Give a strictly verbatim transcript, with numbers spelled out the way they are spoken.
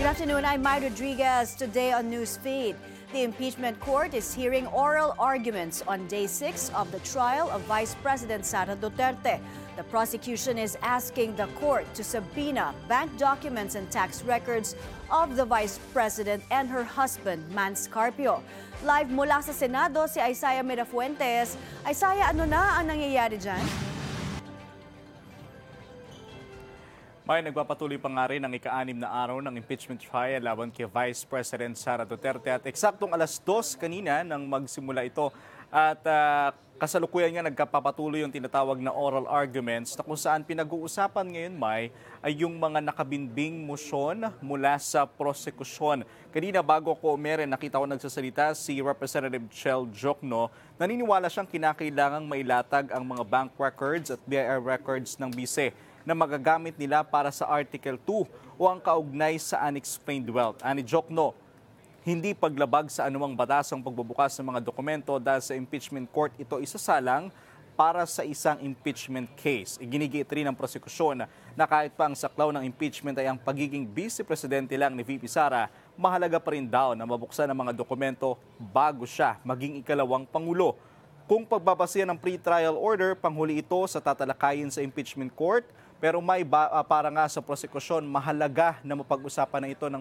Good afternoon, I'm Mai Rodriguez. Today on Newsfeed, the impeachment court is hearing oral arguments on day six of the trial of Vice President Sara Duterte. The prosecution is asking the court to subpoena bank documents and tax records of the Vice President and her husband, Mans Carpio. Live mula sa Senado, si Isaiah Mirafuentes. Isaiah, ano na ang nangyayari dyan? May nagpapatuloy pa nga rin ang ika-anim na araw ng impeachment trial laban kay Vice President Sara Duterte at eksaktong alas dos kanina nang magsimula ito at uh, kasalukuyan nga nagkapapatuloy yung tinatawag na oral arguments na kung saan pinag-uusapan ngayon May ay yung mga nakabinbing motion mula sa prosekusyon. Kanina bago ko umere nakita ko nagsasalita si Representative Chel Jokno, naniniwala siyang kinakailangang mailatag ang mga bank records at B I R records ng bise na magagamit nila para sa Article two o ang kaugnay sa unexplained wealth. Ani Jokno, hindi paglabag sa anumang batas ang pagbubukas ng mga dokumento dahil sa impeachment court ito isasalang para sa isang impeachment case. Iginigit rin ng prosekusyon na kahit pa ang saklaw ng impeachment ay ang pagiging vice-presidente lang ni V P Sara, mahalaga pa rin daw na mabuksan ang mga dokumento bago siya maging ikalawang pangulo. Kung pagbabasihan ng pre-trial order, panghuli ito sa tatalakayin sa impeachment court, pero may ba, uh, para nga sa prosekusyon, mahalaga na mapag-usapan na ito ng